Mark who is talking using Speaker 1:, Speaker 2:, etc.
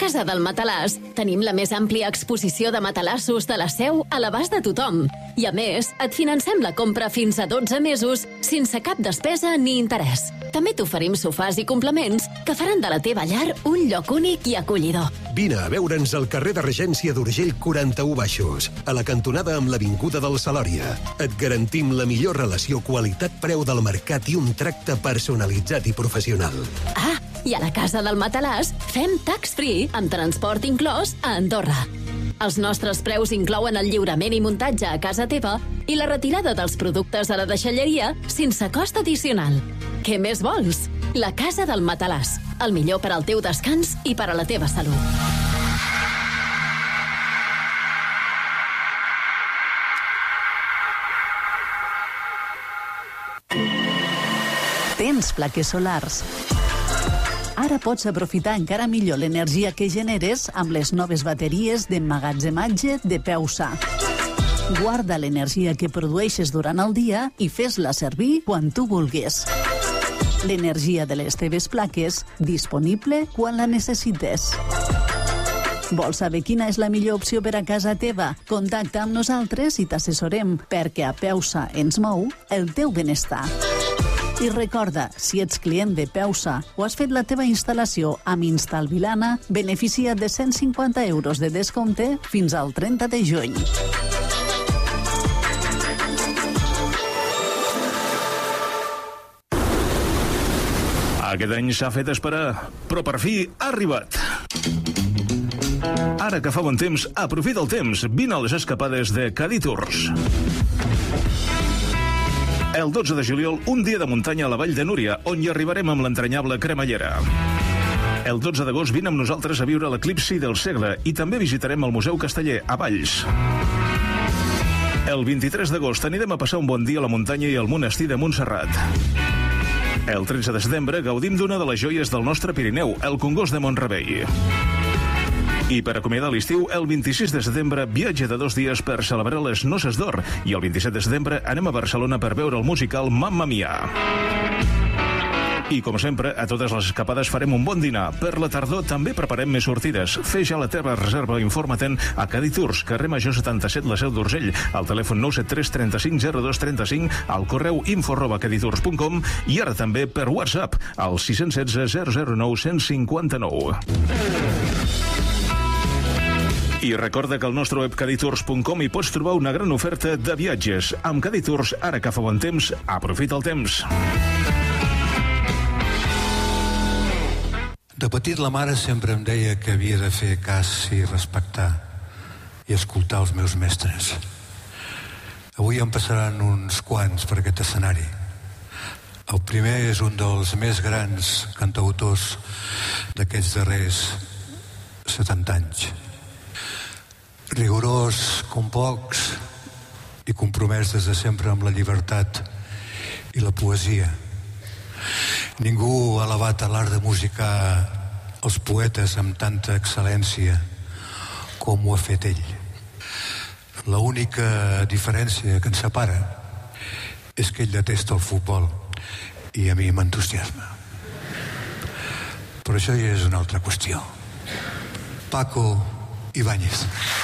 Speaker 1: Casa del Matalàs tenim la més àmplia exposició de matalassos de la Seu a l'abast de tothom. I a més, et financem la compra fins a 12 mesos sense cap despesa ni interès. També t'oferim sofàs i complements que faran de la teva llar un lloc únic i acollidor.
Speaker 2: Vine a veure'ns al carrer de Regència d'Urgell 41 Baixos, a la cantonada amb l'Avinguda del Salòria. Et garantim la millor relació qualitat-preu del mercat i un tracte personalitzat i professional.
Speaker 1: Ah, i a la Casa del Matalàs fem tax-free amb transport inclòs a Andorra. Els nostres preus inclouen el lliurament i muntatge a casa teva i la retirada dels productes a la deixalleria sense cost addicional. Què més vols? La Casa del Matalàs. El millor per al teu descans i per a la teva salut.
Speaker 3: Tens plaques solars. Ara pots aprofitar encara millor l'energia que generes amb les noves bateries d'emmagatzematge de Peusa. Guarda l'energia que produeixes durant el dia i fes-la servir quan tu vulguis. L'energia de les teves plaques disponible quan la necessites. Vols saber quina és la millor opció per a casa teva? Contacta amb nosaltres i t'assessorem, perquè a Peusa ens mou el teu benestar. I recorda, si ets client de Peusa o has fet la teva instal·lació amb Instalvilana, beneficia't de 150 euros de descompte fins al 30 de juny.
Speaker 4: Aquest any s'ha fet esperar, però per fi ha arribat. Ara que fa bon temps, aprofita el temps. Vine a les escapades de Caditours. El 12 de juliol, un dia de muntanya a la Vall de Núria, on hi arribarem amb l'entranyable cremallera. El 12 d'agost vine amb nosaltres a viure l'eclipsi del segle i també visitarem el Museu Casteller, a Valls. El 23 d'agost anirem a passar un bon dia a la muntanya i al monestir de Montserrat. El 13 de setembre gaudim d'una de les joies del nostre Pirineu, el Congost de Mont-rebei. I per acomiadar l'estiu, el 26 de setembre viatge de 2 dies per celebrar les Noces d'Or i el 27 de setembre anem a Barcelona per veure el musical Mamma Mia. I com sempre, a totes les escapades farem un bon dinar. Per la tardor també preparem més sortides. Fes ja la teva reserva, informa-te'n a Caditours, carrer Major 77, la Seu d'Urgell, al telèfon 973 35 02 35, al correu info@caditours.com i ara també per WhatsApp, al 616 009 159. I recorda que al nostre web caditours.com hi pots trobar una gran oferta de viatges. Amb Caditours, ara que fa bon temps, aprofita el temps.
Speaker 5: De petit la mare sempre em deia que havia de fer cas i respectar i escoltar els meus mestres. Avui em passaran uns quants per aquest escenari. El primer és un dels més grans cantautors d'aquests darrers 70 anys. Rigorós com pocs i compromès des de sempre amb la llibertat i la poesia. Ningú ha elevat a l'art de musicar els poetes amb tanta excel·lència com ho ha fet ell. L'única diferència que ens separa és que ell detesta el futbol i a mi m'entusiasma. Però això ja és una altra qüestió. Paco Ibáñez.